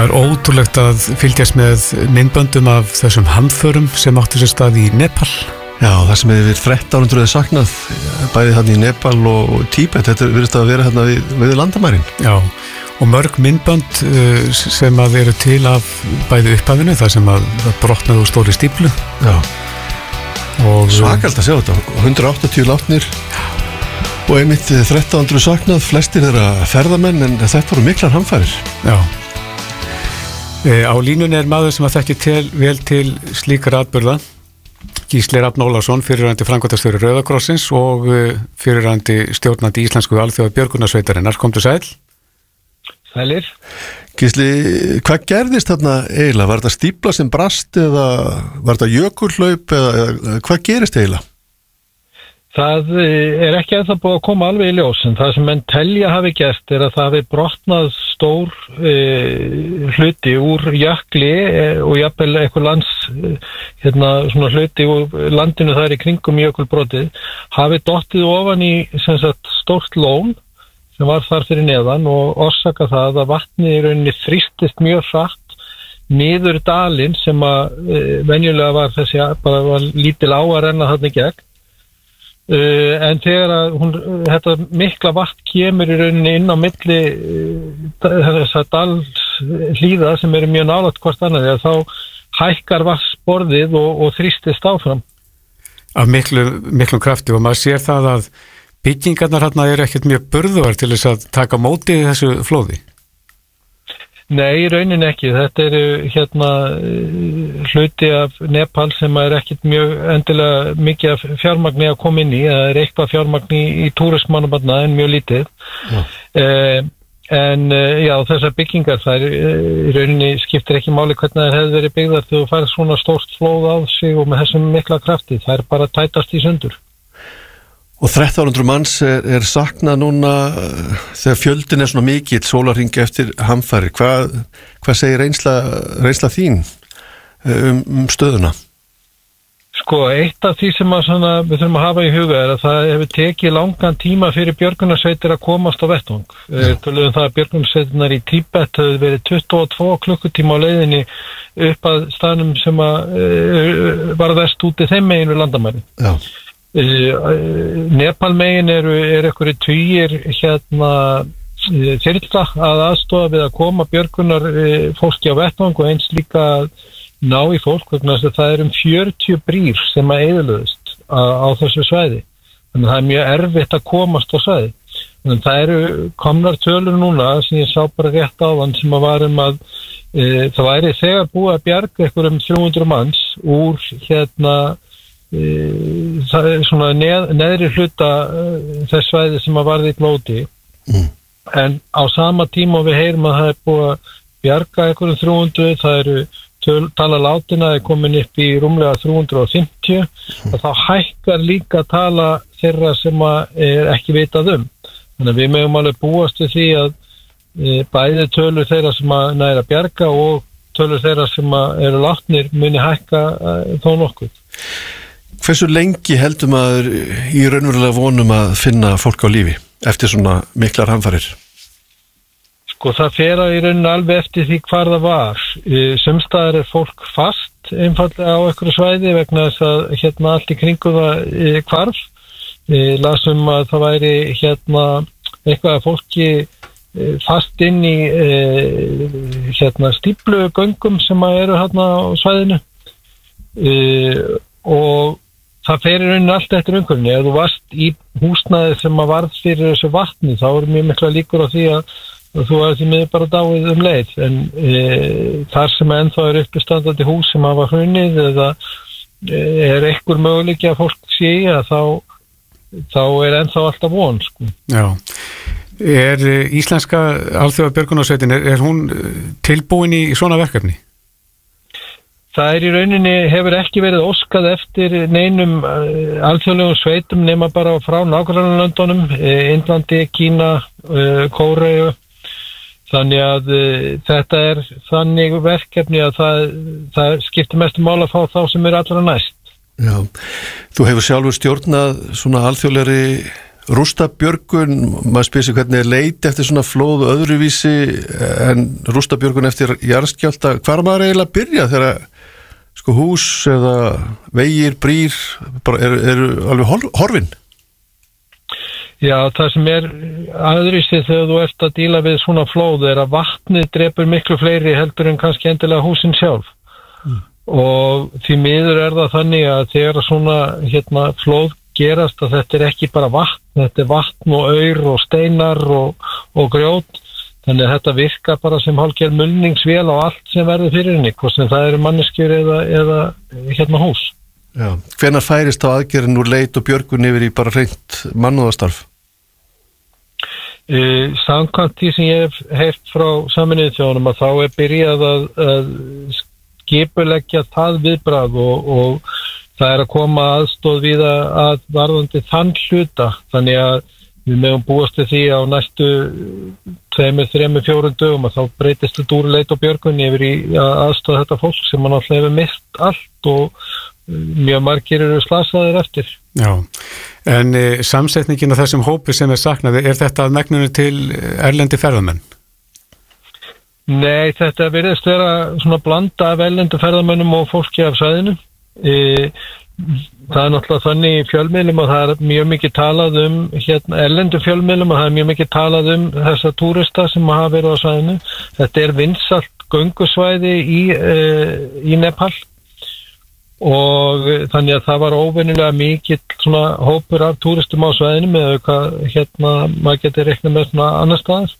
Það ótrúlegt að fylgjast með myndböndum af þessum hamförum sem áttu sér stað í Nepal. Já, það sem hefur verið 1300 saknað, bæði hann í Nepal og Tíbet, þetta virðist að vera hérna við landamærin. Já, og mörg myndbönd sem að eru til af bæði upphafinu, það sem að brotnaðu stóri stíflu. Já, og svakalt að sjá þetta, 180 látnir og einmitt 1300 saknað, flestir þeirra ferðamenn, en þetta voru miklar hamfarir. Já. Á línunni maður sem að þekkir vel til slíkra atburða, Gísli Rafn Ólafsson, fyrirrandi framkvæmdastjóri Rauða krossins og fyrirrandi stjórnandi íslensku alþjóða björgunarsveitarinnar. Komdu sæl. Sælir. Gísli, hvað gerðist þarna eiginlega? Var þetta stífla sem brast eða var þetta jökulhlaup eða hvað gerist eiginlega? Það ekki ennþá búið að koma alveg í ljós, en það sem menn telja hafi gert að það hafi brotnað stór hluti úr jökli og jafnvel eitthvað lands, svona hluti úr landinu þar í kringum jökulbrotið, hafi dottið ofan í stórt lón sem var þar fyrir neðan og orsaka það að vatnið í rauninni þrýstist mjög hratt niður dalinn sem að venjulega var var lítil á að renna þarna í gegn. En þegar að þetta mikla vatn kemur í rauninni inn á milli þessar dalhlíða sem eru mjög nálægt hvort annað, þá hækkar vatnsborðið og þrýstist áfram. Af miklum krafti, og maður sér það að byggingarnar hérna eru ekkert mjög burðugar til þess að taka móti þessu flóði. Nei, í rauninni ekki. Þetta eru hluti af Nepal sem er ekkert mjög endilega mikið af fjármagni að koma inn í. Það er eitthvað fjármagni í túrismannabarna en mjög lítið. En þessar byggingar, það í rauninni skiptir ekki máli hvernig það hefði verið byggðar þegar þú færð svona stórt flóð á sig og með þessum mikla krafti. Það er bara tætast í sundur. Og 1300 manns er saknað núna þegar fjöldin svona mikill sólarhring eftir hamfarir. Hvað segir reynsla þín stöðuna? Sko, eitt af því sem við þurfum að hafa í huga er að það hefur tekið langan tíma fyrir björgunarsveitir að komast á vettvang. Töluðum það að björgunarsveitirnar í Tíbet hefur verið 22 klukkutíma á leiðinni upp að staðnum sem var verst úti þeim megin við landamæri. Já. Nepal megin eru einhverjir tugir þyrla að aðstoða við að koma björgunar fólki á vettvang og eins líka ná í fólk vegna þess að það eru 40 brýr sem að eyðilöðust á þessu svæði. Þannig að það er mjög erfitt að komast á svæði. Þannig að það eru komnar tölur núna sem ég sá bara rétt áðan sem að var að það væri þegar búið að bjarga einhverjum 300 manns úr það er svona neðri hluta þess svæði sem að varði í blóti en á sama tíma við heyrum að það er búið að bjarga einhverjum 300, það eru tala látina er komin upp í rúmlega 350 og þá hækkar líka tala þeirra sem er ekki vitað þannig að við megum alveg búast við því að bæði tölur þeirra sem að næra bjarga og tölur þeirra sem eru látnir muni hækka þó nokkuð. Hversu lengi heldur maður í raunverulega vonum að finna fólk á lífi eftir svona miklar hamfarir? Sko það fer í rauninni alveg eftir því hvar það var. Sumstaðar er fólk fast einfallega á einhverju svæði vegna þess að allt í kringum það hvarf. Lasum að það væri eitthvað að fólki fast inn í stíflugöngum sem eru á svæðinu og það fer í rauninni allt eftir umhverfinu. Ef þú varst í húsnæði sem að varð fyrir þessu vatni þá eru mjög mikla líkur á því að þú er því miður bara dáið leið en þar sem ennþá er uppistandandi hús sem hafa hrunið eða er einhver möguleiki að fólk sé í að þá er ennþá alltaf von sko. Já. Er íslenska alþjóða björgunarsveitin er hún tilbúin í svona verkefni? Það í rauninni hefur ekki verið óskað eftir neinum alþjóðlegum sveitum nema bara frá nágrannalöndunum, Indlandi, Kína, Kóreu. Þannig að þetta er þannig verkefni að það skiptir mestu máli að fá þá sem eru allra næst. Já, þú hefur sjálfur stjórnað svona alþjóðlegri rústabjörgun, maður spyr sig hvernig leiti eftir svona flóð öðruvísi en rústabjörgun eftir jarðskjálfta, hvar maður eiginlega að byrja þegar sko hús eða vegir, brýr bara eru alveg horfin? Já, það sem aðrísi þegar þú ert að díla við svona flóð að vatnið drepur miklu fleiri heldur en kannski endilega húsin sjálf. Og því miður það þannig að þegar svona flóð gerast að þetta ekki bara vatn, þetta vatn og aur og steinar og grjót, þannig að þetta virka bara sem hálfgerð mulningsvél á allt sem verður fyrir henni, hvort sem það eru manneskjur eða hús. Já, hvenær færist þá aðgerðin úr leit og björgun yfir í bara hreint mannúðarstarf? Samkvæmt því sem ég hef heyrt frá Sameinuðu þjóðunum að þá byrjað að skipuleggja það viðbragð og það að koma aðstóð við að varðandi þann hluta, þannig að við megum búast við því á næstu 2, 3, 4 dögum að þá breytist þetta úr leit og björgun yfir í aðstóð þetta fólk sem man alltaf hefur mist allt og mjög margir eru slasaðir eftir. Já, en samsetningin af þessum hópi sem saknaði, þetta að megninu til erlendi ferðamenn? Nei, þetta virðist vera svona blanda af erlendu ferðamönnum og fólki af svæðinu. Það náttúrulega þannig í fjölmiðlum og það mjög mikið talað erlendu fjölmiðlum og það mjög mikið talað þessa túrista sem hafa verið á svæðinu. Þetta vinsælt göngusvæði í Nepal og þannig að það var óvenjulega mikill svona hópur af túristum á svæðinu með hvað maður getur reiknað með svona annar staðar.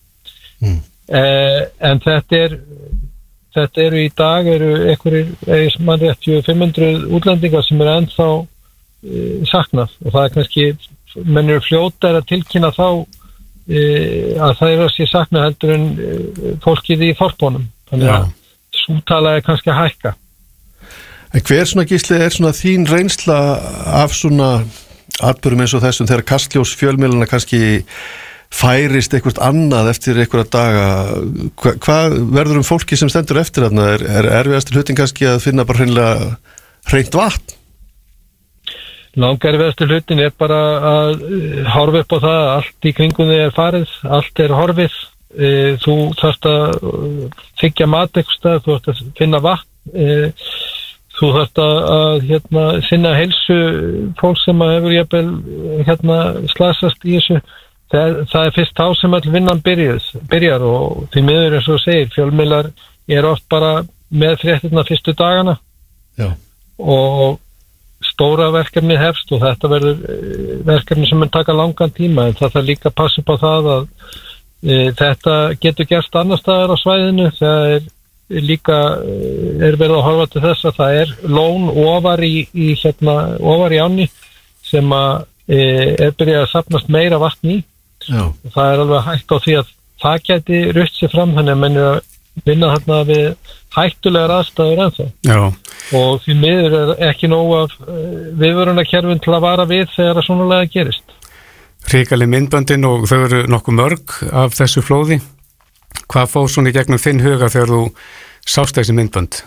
En þetta eru í dag einhverjir mann rétt 500 útlendingar sem ennþá saknað og það kannski menn eru fljótar að tilkynna þá að það að sé saknað heldur en fólkið í þorpunum, þannig að sútala kannski að hækka. En hver svona Gísli svona þín reynsla af svona atburðum eins og þessum þegar Kastljós fjölmiðlana kannski færist eitthvað annað eftir einhverja daga, hvað verður fólki sem stendur eftir þarna? Erfiðasti hlutin kannski að finna bara hreinlega hreint vatn? Langerfiðasti hlutin bara að horfa upp á það, allt í kringum þig farið, allt horfið, þú þarft að þiggja mat eitthvað, þú þarft að finna vatn, þú þarft að sinna heilsu fólk sem hefur jafnvel slasast í þessu. Það fyrst þá sem all vinnan byrjar og því miður eins og segir, fjölmiðlar oft bara með fréttirna fyrstu dagana. Já. Og stóra verkefni hefst og þetta verður verkefni sem mun taka langan tíma en það þarf líka að passa upp á það að þetta getur gerst annar staðar á svæðinu. Það líka verið að horfa til þess að það lón ofar í ánni sem að byrjað að safnast meira vatn í. Já. Það alveg hægt á því að það gæti rutt sér fram þannig að menn að vinna þarna við hættulegar aðstæður ennþá. Já. Og því miður ekki nóg af viðvörunarkerfin til að vara við þegar að svona lega gerist. Hrikaleg myndböndin og þau eru nokkuð mörg af þessu flóði. Hvað fór svona í gegnum þinn huga þegar þú sást þessi myndbönd?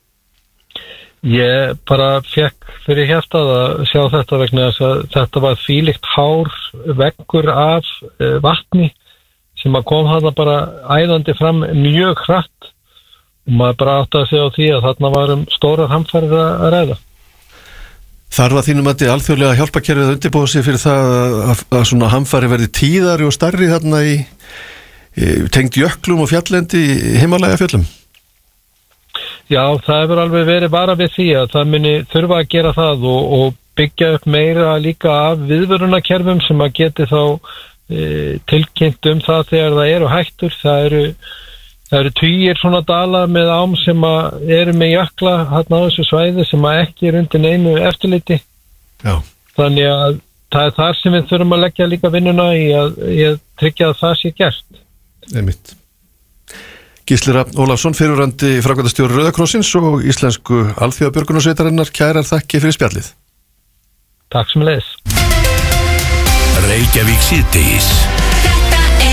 Ég bara fekk fyrir hjartað að sjá þetta vegna þess að þetta var þvílíkt hár veggur af vatni sem að kom þarna bara æðandi fram mjög hratt og maður bara átti að segja á því að þarna var stórar hamfarir að ræða. Þarf að þínum að alþjóðlega hjálpakerfið að undirbúa sig fyrir það að svona hamfari verði tíðari og stærri þarna í tengd jöklum og fjalllendi í Himalajafjöllum? Já, það hefur alveg verið vara við því að það muni þurfa að gera það og byggja upp meira líka af viðvörunarkerfum sem að geti þá tilkynnt það þegar það eru hættur. Það eru tugir svona dala með ám sem að eru með jökla þarna á þessu svæði sem að ekki undir neinu eftirliti. Já. Þannig að það þar sem við þurfum að leggja líka vinnuna í að tryggja að það sé gert. Einmitt. Gísli Rafn Ólafsson, fyrrverandi framkvæmdastjóri Rauða krossins og Íslensku alþjóðabjörgunarsveitarinnar, kærar þakki fyrir spjallið. Takk sem leiðis. Reykjavík síðdegis. Þetta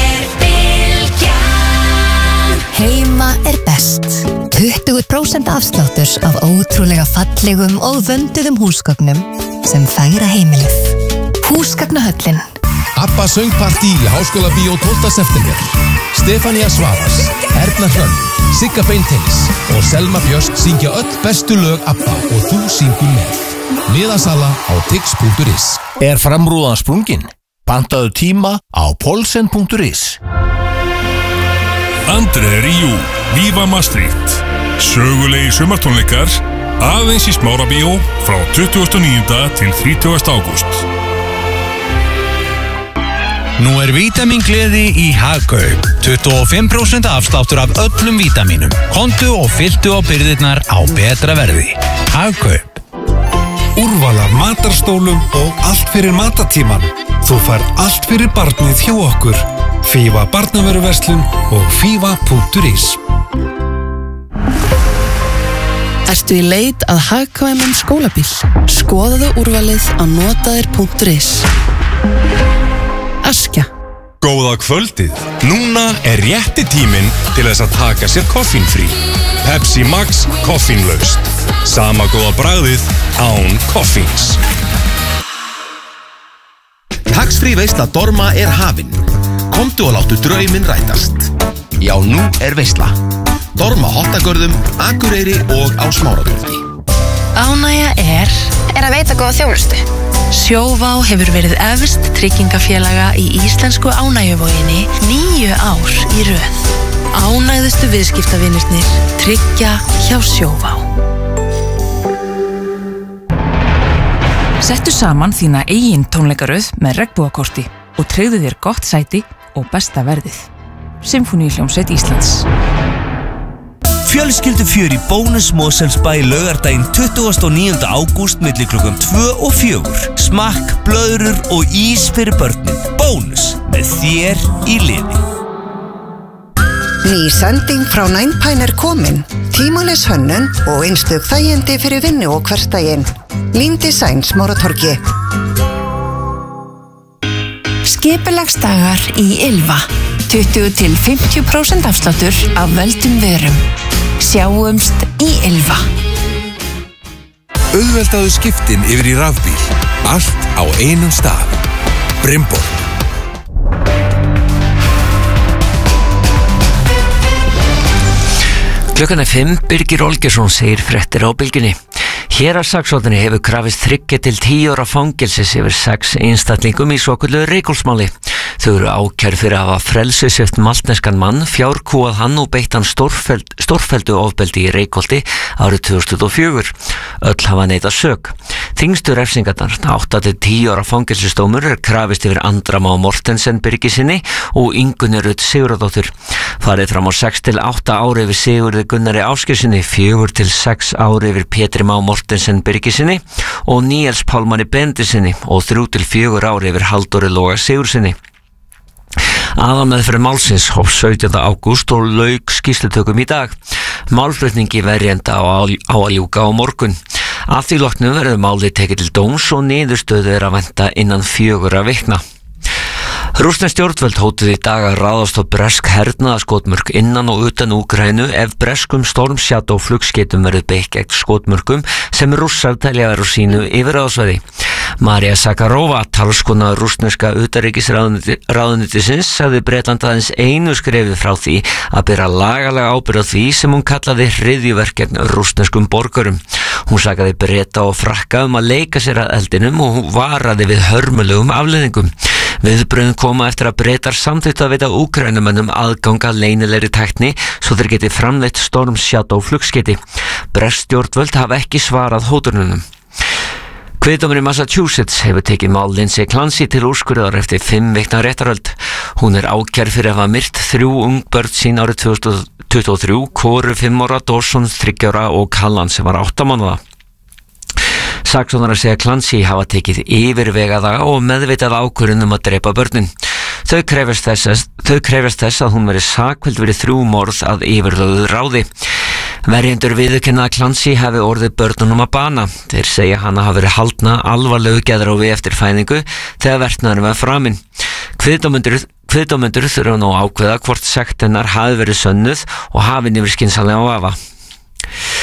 Bylgjan. Heima best. 20% afsláttur af ótrúlega fallegum og vönduðum húsgögnum sem færa heimilið. Húsgagnahöllin. Abba söngpartí í Háskólabíó 12. september. Stefania Svavars, Erna Hrönn, Sigga Beinteins og Selma Björst syngja öll bestu lög Abba og þú syngur með. Miðasala á tix.is. Framrúðan sprungin? Pantaðu tíma á polsen.is. André Ríu, Viva Maastricht. Sögulegi sumartónleikar aðeins í Smárabíó frá 29. til 30. ágúst. Nú vítamíngleði í Hagkaup. 25% afsláttur af öllum vítamínum. Komdu og fylltu á birgðirnar á betra verði. Hagkaup. Úrval af matarstólum og allt fyrir matatíman. Þú færð allt fyrir barnið hjá okkur. Fífa barnavöruverslun og fífa.is. Ertu í leit að hagkvæmum skólabíl? Skoðaðu úrvalið á notaðir.is. Askja. Góða kvöldið. Núna rétti tíminn til þess að taka sér koffínfrí. Pepsi Max koffínlaust. Sama góða bragðið án koffíns. Tax-free veisla Dorma hafin. Komdu og láttu drauminn rætast. Já, nú veisla. Dorma Hottagörðum, Akureyri og á Smáratorgi. Ánægja að veita góða þjónustu. Sjóvá hefur verið efst tryggingafélaga í íslensku ánægjuvoginni 9 ár í röð. Ánægðustu viðskiptavinirnir tryggja hjá Sjóvá. Settu saman þína eigin tónleikaröð með regnbogakorti og tryggðu þér gott sæti og besta verðið. Sinfóníuhljómsveit Íslands. Fjölskyldufjör í Bónus Mosfellsbæ laugardaginn 29. ágúst milli klukkan 2 og 4. Smakk, blöðrur og ís fyrir börnin. Bónus, með þér í liði. Ný sending frá Nine Pine komin. Tímalaus hönnun og einstök þægindi fyrir vinnu og hversdaginn. Lean Design Smáratorgi. Skipulagsdagar í Ylva. 20-50% afsláttur af völdum vörum. Sjáumst í Ylva. Auðveldaðu skiptin yfir í rafbíl. Allt á einum stað. Brimborg. Klukkan 5, Birgir Olgeirsson segir fréttir á Bylgjunni. Héraðssaksóknari hefur krafist 3 til 10 ára fangelsis yfir 6 einstaklingum í svokölluðu Reykholtsmáli. Þau eru ákærð fyrir að hafa frelsissvipt maltneskan mann, fjárkúað hann og beitt hann stórfelldu ofbeldi í Reykholti árið 2004. Öll hafa neitað sök. Þyngstu refsingarnar, 8 til 10 ára fangelsisdómur, krafist yfir Andra Má Mortensen Birgisinni og Ingunni Rut Sigurðardóttur. Farið fram á 6 til 8 ári yfir Sigurði Gunnari Ásgeirssyni, 4 til 6 ári yfir Pétri Má Mortensen Birgisinni og Níels Pálmanni Bendisinni og 3 til 4 ári yfir Halldóri Loga Sigurðssyni. Aðalmeðferð málsins hófst 17. ágúst og lauk skýrslutökum í dag. Málflutningi verjenda á að ljúka á morgun. Að því loknu verður málið tekið til dóms og niðurstöðu að vænta innan 4 vikna. Rússnesk stjórnvöld hótuðu í dag að ráðast á bresk hernaðarskotmörk innan og utan Úkraínu ef breskum Storm Shadow flugskeytum verður beitt gegn skotmörkum sem Rússar telja vera á sínu yfirráðasvæði. María Zakharova, talskona rússneska utanríkisráðuneytisins, sagði Bretland aðeins einu skrefið frá því að bera lagalega ábyrgð á því sem hún kallaði hryðjuverk gegn rússneskum borgurum. Hún sakaði Breta og Frakka að leika sér að eldinum og hún varaði við hörmulegum afleiðingum. Viðbrögðin koma eftir að Bretar samþykktu að veita Úkrænumönnum aðgang að leynilegri tækni svo þeir geti framleitt Storm Shadow flugskeyti. Bresk stjórnvöld hafa ekki svarað hótununum. Kviðdómurinn í Massachusetts hefur tekið mál Lindsay Clancy til úrskurðar eftir 5 vikna réttarhöld. Hún ákærð fyrir að hafa myrt 3 ungbörn sín árið 2023, hvoru 5 ára, Dawson 3 ára og Callan sem var 8 mánaða. Saksóknarar segja Clancy hafa tekið yfirvegaða og meðvitað ákvörðun að drepa börnin. Þau krefjast þess að hún verið sakfelld fyrir 3 morð að yfirlögðu ráði. Verjendur viðurkenna að Clancy hafi orðið börnunum að bana. Þeir segja hana hafi verið haldna alvarlegu geðráfi eftir fæðingu þegar verknaðurinn var framinn. Kviðdómendur þurfa nú að ákveða hvort sekt hennar hafi verið sönnuð og hafi yfir skynsamlega vafa.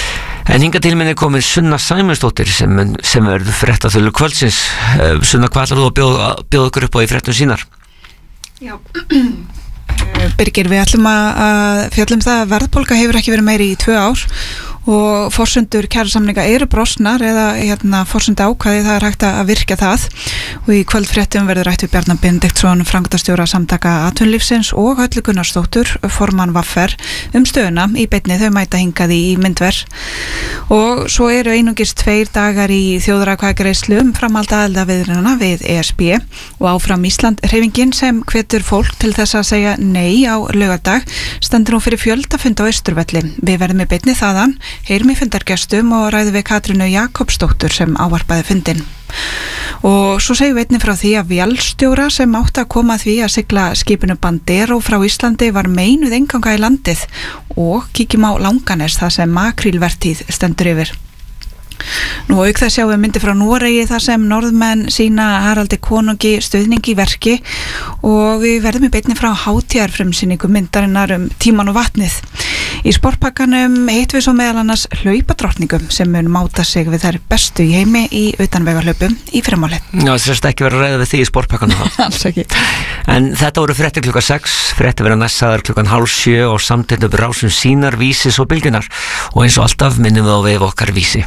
En hingað til minni komið Sunna Sæmundsdóttir sem verður fréttaþulu kvöldsins. Sunna, hvað ætlar þú að bjóða okkur upp á í fréttum sínar? Já, Birgir, við ætlum að fjallum það að verðbólga hefur ekki verið meiri í 2 ár og forsendur kjarasamninga eru brostnar eða forsendu ákvæði, það hægt að virkja það og í kvöldfréttum verður rætt við Bjarna Benediktsson, framkvæmdastjóra Samtaka atvinnulífsins og Höllu Gunnarsdóttur, formann VR stöðuna í beinni, þau mæta hingað í myndver og svo eru einungis 2 dagar í þjóðaratkvæðagreiðslu framhald aðildarviðræðna við ESB og áfram Ísland hreyfingin sem hvetur fólk til þess að segja nei á laugardag stendur nú fyrir fjöldafund á Austurvelli. Við verðum í beinni þaðan, heyrum í fundargestum og ræðum við Katrínu Jakobsdóttur sem ávarpaði fundinn. Og svo segjum við einnig frá því að vélstjóra sem átti að koma að því að sigla skipinu Bandero frá Íslandi var meinuð innganga í landið og kíkjum á Langanes þar sem makrílvertíð stendur yfir. Nú auk þess sjáum við myndi frá Noregi þar sem norðmenn sína Haraldi konungi stuðning í verki og við verðum í beinni frá hátíðarfrumsýningu myndarinnar tíman og vatnið. Í sportpakkanum hittum við svo meðal annars hlaupadrottningum sem mun máta sig við þær bestu í heimi í utanvegarhlaupum í fyrramálið. Já, það sérst ekki verið að ræða við því í sportpakkanum þá. Alls ekki. En þetta voru fréttir klukkan 6, fréttir verða næssaðar klukkan 6:30 og samtinn rásum sínar, vísis og bylgjunar og eins og alltaf minnum við á vef okkar Vísi.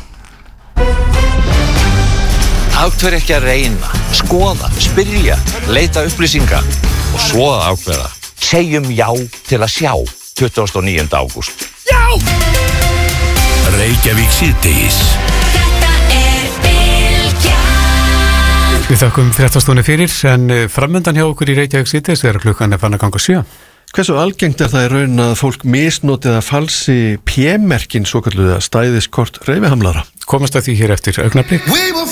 Ákveður ekki að reyna, skoða, spyrja, leita upplýsinga og svo að ákveða. Segjum já til að sjá 29. ágúst. Já! Reykjavík síðdegis. Við þakkum fréttastofunni fyrir en framöndan hjá okkur í Reykjavík síðdegis þegar klukkan fann að ganga 7. Hversu algengt það í raun að fólk misnotið að falsi P-merkin svo kalluða stæðiskort hreyfihamlara? Komast að því hér eftir augnablik.